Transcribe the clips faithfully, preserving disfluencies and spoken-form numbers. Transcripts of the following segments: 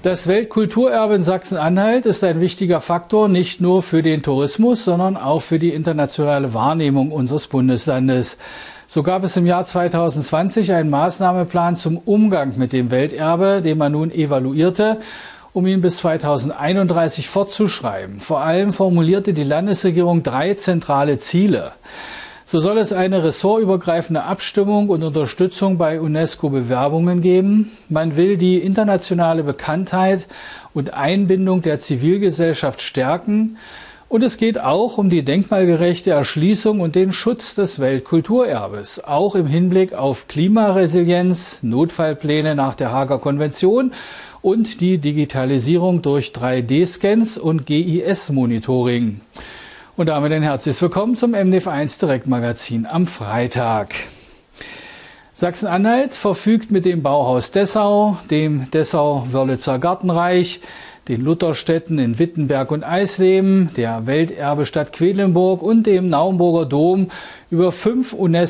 Das Weltkulturerbe in Sachsen-Anhalt ist ein wichtiger Faktor, nicht nur für den Tourismus, sondern auch für die internationale Wahrnehmung unseres Bundeslandes. So gab es im Jahr zweitausendzwanzig einen Maßnahmenplan zum Umgang mit dem Welterbe, den man nun evaluierte, um ihn bis zweitausendeinunddreißig fortzuschreiben. Vor allem formulierte die Landesregierung drei zentrale Ziele. So soll es eine ressortübergreifende Abstimmung und Unterstützung bei UNESCO-Bewerbungen geben. Man will die internationale Bekanntheit und Einbindung der Zivilgesellschaft stärken. Und es geht auch um die denkmalgerechte Erschließung und den Schutz des Weltkulturerbes, auch im Hinblick auf Klimaresilienz, Notfallpläne nach der Haager Konvention und die Digitalisierung durch drei D Scans und G I S-Monitoring. Und damit ein herzliches Willkommen zum M D F eins Direktmagazin am Freitag. Sachsen-Anhalt verfügt mit dem Bauhaus Dessau, dem Dessau-Wörlitzer Gartenreich, den Lutherstädten in Wittenberg und Eisleben, der Welterbestadt Quedlinburg und dem Naumburger Dom über fünf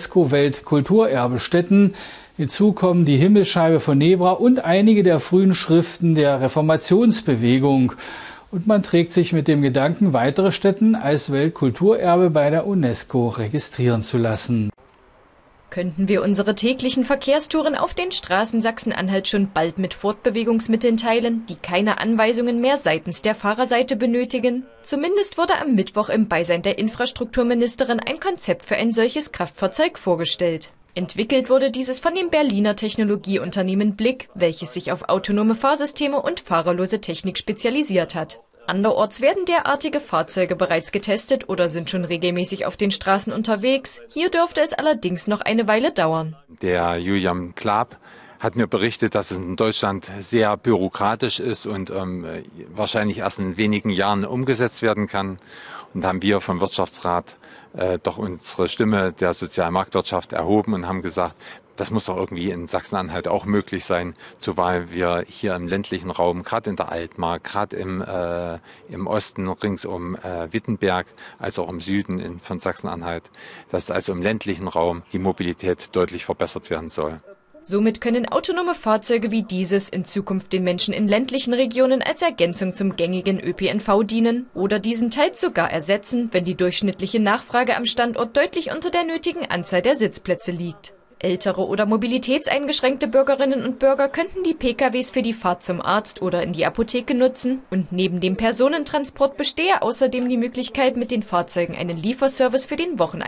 UNESCO-Weltkulturerbestätten. Hinzu kommen die Himmelsscheibe von Nebra und einige der frühen Schriften der Reformationsbewegung. Und man trägt sich mit dem Gedanken, weitere Stätten als Weltkulturerbe bei der UNESCO registrieren zu lassen. Könnten wir unsere täglichen Verkehrstouren auf den Straßen Sachsen-Anhalt schon bald mit Fortbewegungsmitteln teilen, die keine Anweisungen mehr seitens der Fahrerseite benötigen? Zumindest wurde am Mittwoch im Beisein der Infrastrukturministerin ein Konzept für ein solches Kraftfahrzeug vorgestellt. Entwickelt wurde dieses von dem Berliner Technologieunternehmen Blick, welches sich auf autonome Fahrsysteme und fahrerlose Technik spezialisiert hat. Anderorts werden derartige Fahrzeuge bereits getestet oder sind schon regelmäßig auf den Straßen unterwegs. Hier dürfte es allerdings noch eine Weile dauern. Der Julian Klaab hat mir berichtet, dass es in Deutschland sehr bürokratisch ist und ähm, wahrscheinlich erst in wenigen Jahren umgesetzt werden kann. Und haben wir vom Wirtschaftsrat äh, doch unsere Stimme der Sozialmarktwirtschaft erhoben und haben gesagt, das muss doch irgendwie in Sachsen-Anhalt auch möglich sein, zumal wir hier im ländlichen Raum, gerade in der Altmark, gerade im, äh, im Osten rings um äh, Wittenberg, als auch im Süden in, von Sachsen-Anhalt, dass also im ländlichen Raum die Mobilität deutlich verbessert werden soll. Somit können autonome Fahrzeuge wie dieses in Zukunft den Menschen in ländlichen Regionen als Ergänzung zum gängigen Ö P N V dienen oder diesen teils sogar ersetzen, wenn die durchschnittliche Nachfrage am Standort deutlich unter der nötigen Anzahl der Sitzplätze liegt. Ältere oder mobilitätseingeschränkte Bürgerinnen und Bürger könnten die P K Ws für die Fahrt zum Arzt oder in die Apotheke nutzen und neben dem Personentransport bestehe außerdem die Möglichkeit, mit den Fahrzeugen einen Lieferservice für den Wocheneinkauf